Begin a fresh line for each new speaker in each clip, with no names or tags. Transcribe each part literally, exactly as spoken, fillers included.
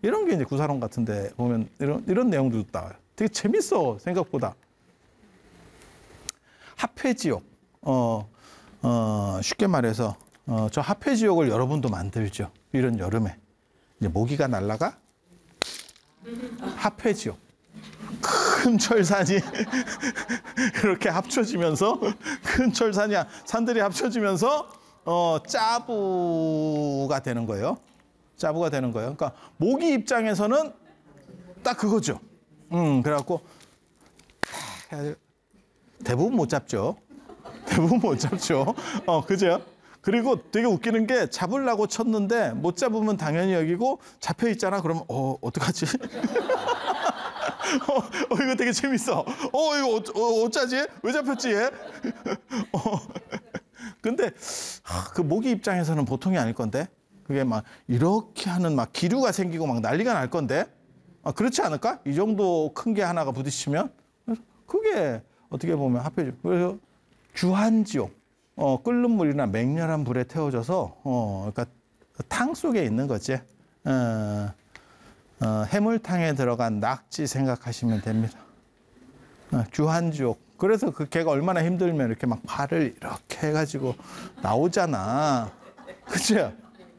이런 게 이제 구사론 같은데 보면 이런 이런 내용도 나와요. 되게 재밌어 생각보다. 합회지옥. 어, 어, 쉽게 말해서 어, 저 합회지옥을 여러분도 만들죠. 이런 여름에 이제 모기가 날아가 합회지옥. 큰 철산이 이렇게 합쳐지면서 큰 철산이 산들이 합쳐지면서 어, 짜부가 되는 거예요. 짜부가 되는 거예요. 그러니까 모기 입장에서는 딱 그거죠. 음, 그래갖고 대부분 못 잡죠. 대부분 못 잡죠. 어, 그죠? 그리고 되게 웃기는 게 잡으려고 쳤는데 못 잡으면 당연히 여기고 잡혀 있잖아. 그러면 어, 어떡하지? 어, 어, 이거 되게 재밌어. 어, 이거 어, 어, 어쩌지? 왜 잡혔지? 얘? 어, 근데 아, 그 모기 입장에서는 보통이 아닐 건데 그게 막 이렇게 하는 막 기류가 생기고 막 난리가 날 건데 아, 그렇지 않을까? 이 정도 큰 게 하나가 부딪히면 그게 어떻게 보면 합해져. 그래서 주한지옥, 어, 끓는 물이나 맹렬한 불에 태워져서 어, 그러니까 탕 속에 있는 거지. 어, 어, 해물탕에 들어간 낙지 생각하시면 됩니다. 어, 주한지옥. 그래서 그 걔가 얼마나 힘들면 이렇게 막 발을 이렇게 해가지고 나오잖아. 그죠?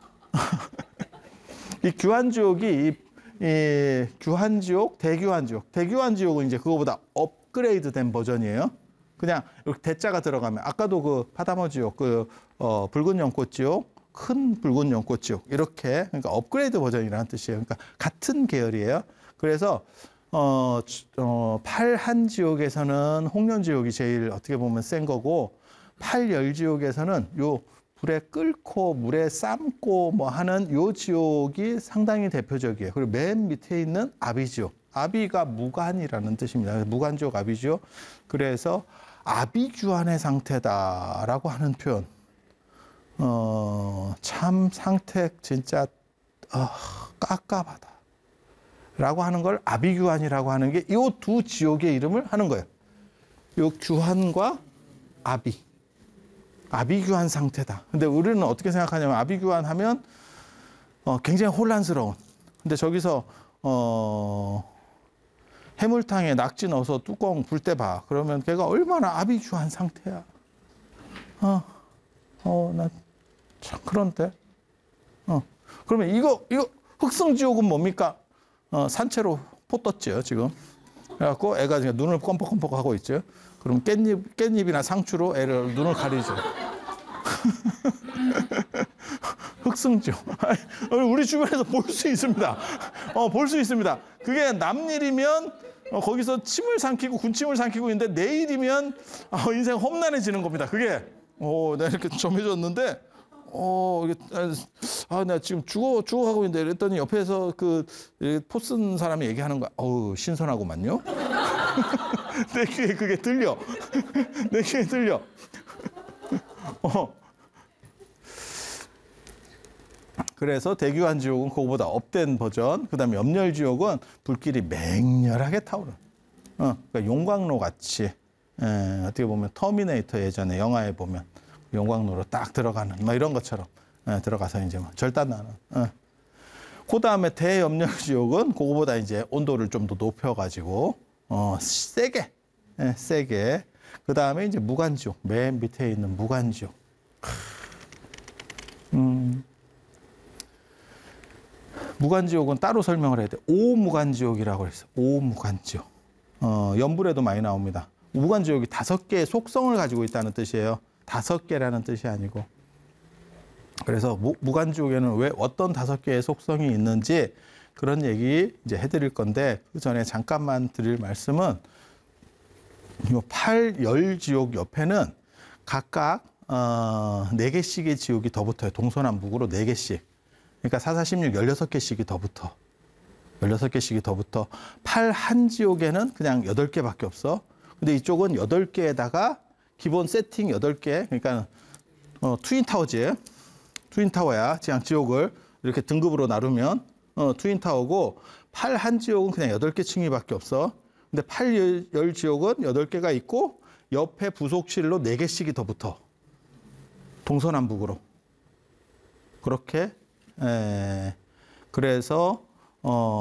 이 규한지옥이 이, 이 규한지옥, 대규한지옥. 대규한지옥은 이제 그거보다 업그레이드된 버전이에요. 그냥 이렇게 대자가 들어가면 아까도 그 파다모지옥, 그 어, 붉은 연꽃지옥, 큰 붉은 연꽃지옥 이렇게 그러니까 업그레이드 버전이라는 뜻이에요. 그러니까 같은 계열이에요. 그래서 어, 어, 팔한지옥에서는 홍련지옥이 제일 어떻게 보면 센 거고 팔열지옥에서는 요 불에 끓고 물에 삶고 뭐 하는 요 지옥이 상당히 대표적이에요. 그리고 맨 밑에 있는 아비지옥. 아비가 무간이라는 뜻입니다. 무간지옥, 아비지옥. 그래서 아비규환의 상태다라고 하는 표현. 어, 참 상태 진짜 어, 깝깝하다. 라고 하는 걸 아비규환이라고 하는 게 이 두 지옥의 이름을 하는 거예요. 요 규환과 아비. 아비규환 상태다. 근데 우리는 어떻게 생각하냐면 아비규환 하면 어, 굉장히 혼란스러운. 근데 저기서 어, 해물탕에 낙지 넣어서 뚜껑 불 때 봐. 그러면 걔가 얼마나 아비규환 상태야. 어, 어, 나 참 그런데. 어, 그러면 이거 이거 흑승지옥은 뭡니까? 어, 산채로 포 떴죠 지금. 그래갖고 애가 지금 눈을 껌뻑껌뻑 하고 있죠. 그럼 깻잎 깻잎이나 상추로 애를 눈을 가리죠. 흑승지옥. 우리 주변에서 볼 수 있습니다. 어, 볼 수 있습니다. 그게 남일이면 어, 거기서 침을 삼키고 군침을 삼키고 있는데 내일이면 어, 인생 험난해지는 겁니다. 그게 어, 내가 이렇게 좀 해줬는데 어, 이게 아, 내가 지금 죽어 죽어 하고 있는데 그랬더니 옆에서 그 포 쓴 사람이 얘기하는 거야. 어우, 신선하고만요. 내 귀에 그게 들려. 내 귀에 들려. 어. 그래서 대규환지옥은 그거보다 업된 버전. 그다음에 염렬지옥은 불길이 맹렬하게 타오르는. 어, 그러니까 용광로 같이 에, 어떻게 보면 터미네이터 예전에 영화에 보면 용광로로 딱 들어가는 뭐 이런 것처럼 에, 들어가서 이제 뭐 절단나는. 어. 그 다음에 대염렬지옥은 그거보다 이제 온도를 좀 더 높여가지고 어, 세게, 에, 세게. 그 다음에 이제 무간지옥, 맨 밑에 있는 무간지옥. 음. 무간지옥은 따로 설명을 해야 돼. 오무간지옥이라고 했어. 오무간지옥. 어, 연불에도 많이 나옵니다. 무간지옥이 다섯 개의 속성을 가지고 있다는 뜻이에요. 다섯 개라는 뜻이 아니고. 그래서 무, 무간지옥에는 왜 어떤 다섯 개의 속성이 있는지 그런 얘기 이제 해드릴 건데 그 전에 잠깐만 드릴 말씀은 이 팔열지옥 옆에는 각각 어, 네 개씩의 지옥이 더 붙어요. 동서남북으로 네 개씩. 그러니까 사사십육 열여섯 개씩이 더 붙어. 열여섯 개씩이 더 붙어. 팔한지옥에는 그냥 여덟 개밖에 없어. 근데 이쪽은 여덟 개에다가 기본 세팅 여덟 개. 그러니까 어, 트윈타워지. 트윈타워야. 그냥 지옥을 이렇게 등급으로 나누면 어, 트윈타워고 팔한지옥은 그냥 여덟 개 층위밖에 없어. 근데 팔열지옥은 여덟 개가 있고 옆에 부속실로 네 개씩이 더 붙어. 동서남북으로. 그렇게 에, 그래서 어,